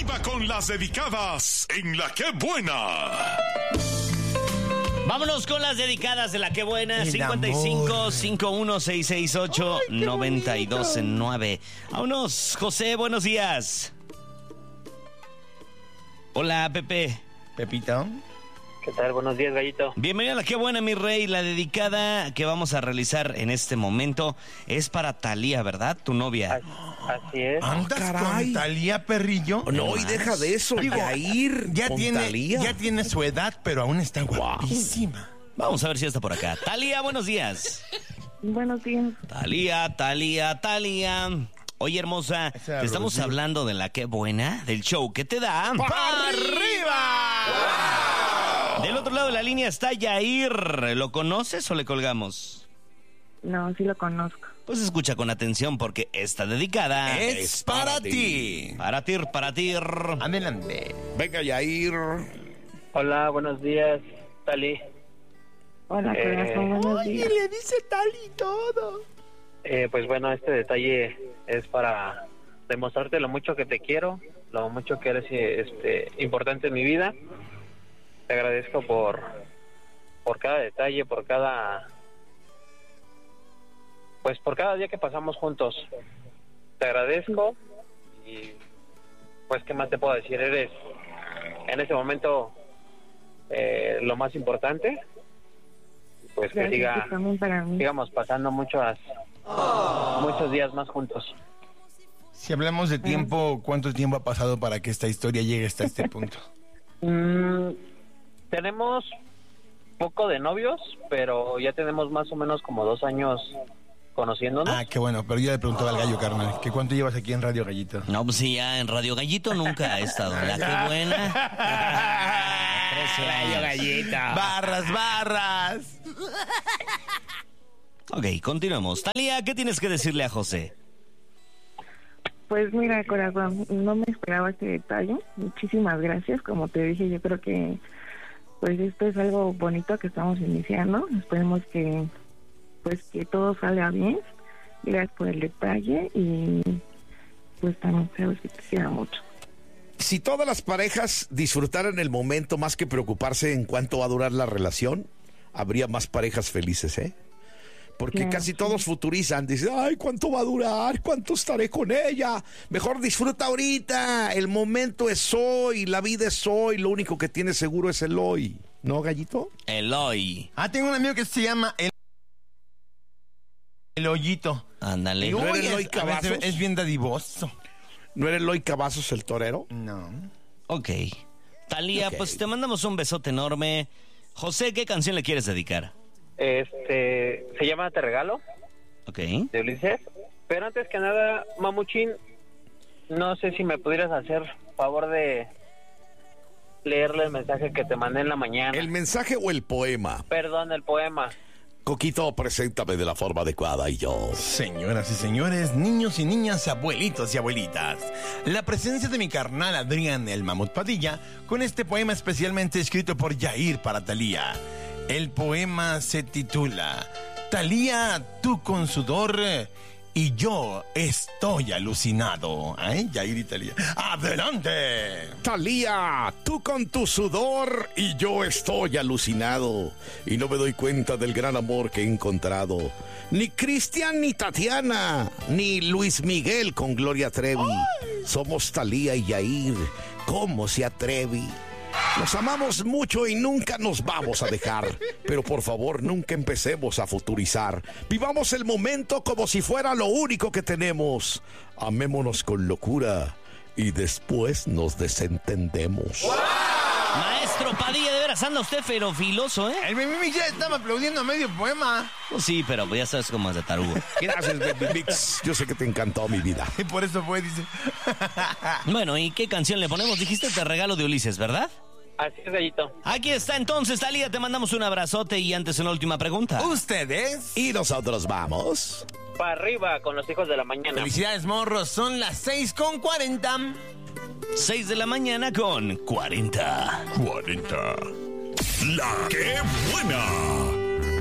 arriba con las dedicadas en La Qué Buena. Vámonos con las dedicadas de La Qué Buena. 55 51 668 929. Vámonos, José, buenos días. Hola, Pepe. Pepito. ¿Qué tal? Buenos días, Gallito. Bienvenido a La Qué Buena, mi rey. La dedicada que vamos a realizar en este momento es para Talía, ¿verdad? Tu novia. Así es. ¿Andas con Talía, perrillo? No, y deja de eso, Yair. Ya con tiene, Talía. ya tiene su edad, pero aún está guapísima. Vamos a ver si está por acá. Talía, buenos días. Buenos días. Talía. Oye, hermosa, te estamos hablando de La Qué Buena, del show que te da ¡para arriba! ¡Wow! Del otro lado de la línea está Yair. ¿Lo conoces o le colgamos? No, sí lo conozco. Pues escucha con atención porque esta dedicada Es para ti. Para ti. Adelante. Venga, Yair. Hola, buenos días, Tali. Hola, corazón, buenos días. le dice Tali todo. Pues bueno, este detalle es para demostrarte lo mucho que te quiero, lo mucho que eres importante en mi vida. Te agradezco por cada detalle, por cada día que pasamos juntos. Te agradezco y pues qué más te puedo decir, eres en ese momento lo más importante. Pues que sigamos pasando muchos días más juntos. Si hablamos de tiempo, ¿cuánto tiempo ha pasado para que esta historia llegue hasta este punto? Tenemos poco de novios, pero ya tenemos más o menos como 2 años conociéndonos. Ah, qué bueno, pero yo le preguntaba al gallo, carnal, ¿que cuánto llevas aquí en Radio Gallito? No, pues sí, ya en Radio Gallito nunca ha estado. La Qué Buena. 13 años. Gallita. Barras. Ok, continuemos. Talía, ¿qué tienes que decirle a José? Pues mira, corazón, no me esperaba este detalle. Muchísimas gracias. Como te dije, yo creo que pues esto es algo bonito que estamos iniciando. Esperemos que todo salga bien. Gracias por el detalle y pues también sabes que te quiero mucho. Si todas las parejas disfrutaran el momento más que preocuparse en cuánto va a durar la relación, habría más parejas felices, ¿eh? Porque Claro, casi sí. todos futurizan, dicen, ay, ¿cuánto va a durar? ¿Cuánto estaré con ella? Mejor disfruta ahorita, el momento es hoy, la vida es hoy, lo único que tienes seguro es el hoy, ¿no, Gallito? Eloy. Tengo un amigo que se llama El Hoyito. Ándale. Y ¿No uy, eres Eloy a veces Cavazos? es bien dadivoso. ¿No era Eloy Cavazos el torero? No. Ok. Talía, Ok. pues te mandamos un besote enorme. José, ¿qué canción le quieres dedicar? Se llama Te Regalo, Ok. de Ulises. Pero antes que nada, Mamuchín, no sé si me pudieras hacer favor de leerle el mensaje que te mandé en la mañana. ¿El mensaje o el poema? Perdón, el poema. Coquito, preséntame de la forma adecuada y yo. Señoras y señores, niños y niñas, abuelitos y abuelitas, la presencia de mi carnal Adrián el Mamut Padilla con este poema especialmente escrito por Yair para Talía. El poema se titula Talía, tú con sudor y yo estoy alucinado. Yair y Talía. ¡Adelante! Talía, tú con tu sudor y yo estoy alucinado y no me doy cuenta del gran amor que he encontrado. Ni Cristian ni Tatiana, ni Luis Miguel con Gloria Trevi. Somos Talía y Yair. ¿Cómo se atrevi? Nos amamos mucho y nunca nos vamos a dejar. Pero por favor, nunca empecemos a futurizar. Vivamos el momento como si fuera lo único que tenemos. Amémonos con locura y después nos desentendemos. Maestro Padilla, de veras anda usted ferofiloso, ¿eh? El Baby ya estaba aplaudiendo a medio poema. Pues sí, pero pues ya sabes cómo es de tarugo. Gracias, Baby Mix. Yo sé que te encantó mi vida. Y por eso fue, dice. Bueno, ¿y qué canción le ponemos? Dijiste Te Regalo de Ulises, ¿verdad? Así es, Gallito. Aquí está entonces, Talía, te mandamos un abrazote y antes una última pregunta. ¿Ustedes? Y nosotros vamos. Para arriba con los hijos de la mañana. Felicidades, morros. Son las 6:40. 6 de la mañana con 40. La Qué Buena.